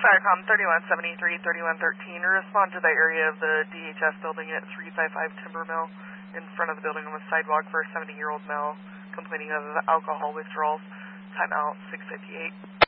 Firecom 3173-3113, respond to the area of the DHS building at 355 Timber Mill in front of the building on the sidewalk for a 70-year-old male complaining of alcohol withdrawals. Timeout 658.